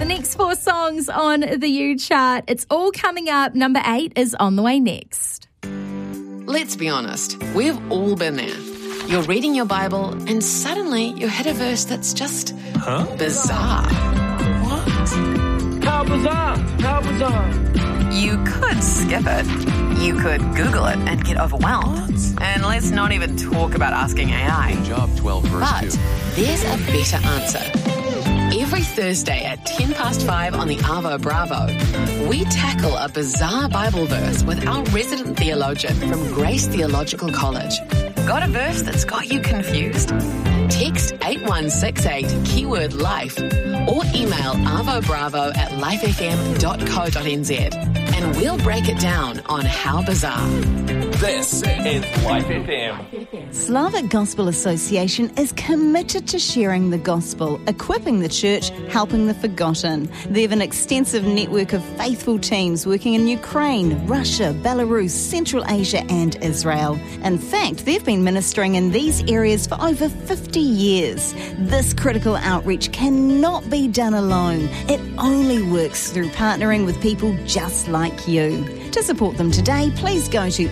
The next 4 songs on the U chart, it's all coming up. Number 8 is on the way next. Let's be honest, we've all been there. You're reading your Bible and suddenly you hit a verse that's just bizarre. What? How bizarre? How bizarre? You could skip it. You could Google it and get overwhelmed. What? And let's not even talk about asking AI. Job 12 verse But 2. there's a better answer. Every Thursday at 5:10 on the Arvo Bravo, we tackle a bizarre Bible verse with our resident theologian from Grace Theological College. Got a verse that's got you confused? Text 8168 keyword life or email arvobravo@lifefm.co.nz and we'll break it down on how bizarre. This is Life FM. Slavic Gospel Association is committed to sharing the gospel, equipping the church, helping the forgotten. They have an extensive network of faithful teams working in Ukraine, Russia, Belarus, Central Asia and Israel. In fact, they've been ministering in these areas for over 50 years. This critical outreach cannot be done alone. It only works through partnering with people just like you. To support them today, please go to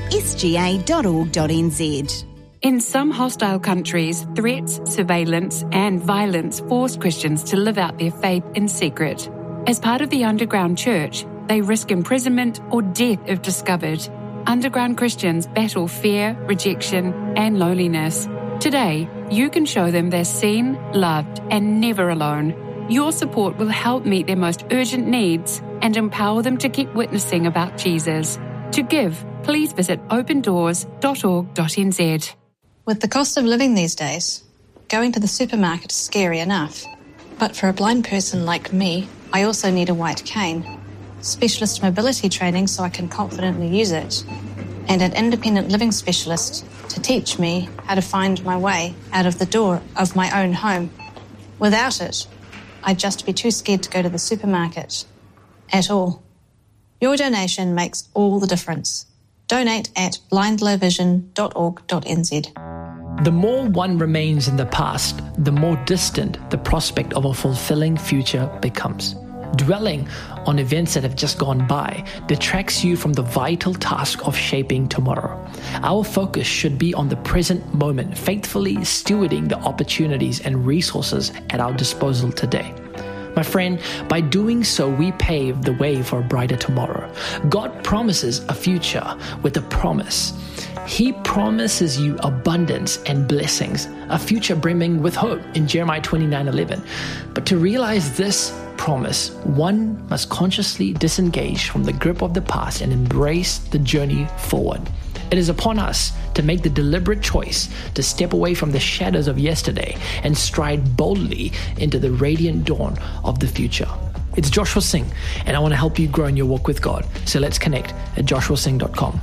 sga.org.nz. In some hostile countries, threats, surveillance, and violence force Christians to live out their faith in secret. As part of the underground church, they risk imprisonment or death if discovered. Underground Christians battle fear, rejection, and loneliness. Today, you can show them they're seen, loved, and never alone. Your support will help meet their most urgent needs and empower them to keep witnessing about Jesus. To give, please visit opendoors.org.nz. With the cost of living these days, going to the supermarket is scary enough. But for a blind person like me, I also need a white cane, specialist mobility training so I can confidently use it, and an independent living specialist to teach me how to find my way out of the door of my own home. Without it, I'd just be too scared to go to the supermarket at all. Your donation makes all the difference. Donate at blindlowvision.org.nz. The more one remains in the past, the more distant the prospect of a fulfilling future becomes. Dwelling on events that have just gone by detracts you from the vital task of shaping tomorrow. Our focus should be on the present moment, faithfully stewarding the opportunities and resources at our disposal today. My friend, by doing so, we pave the way for a brighter tomorrow. God promises a future with a promise. He promises you abundance and blessings, a future brimming with hope in Jeremiah 29:11. But to realize this promise, one must consciously disengage from the grip of the past and embrace the journey forward. It is upon us to make the deliberate choice to step away from the shadows of yesterday and stride boldly into the radiant dawn of the future. It's Joshua Singh, and I want to help you grow in your walk with God. So let's connect at joshuasingh.com.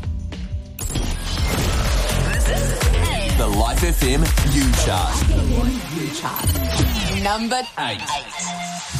The Life FM U Chart. Number 8.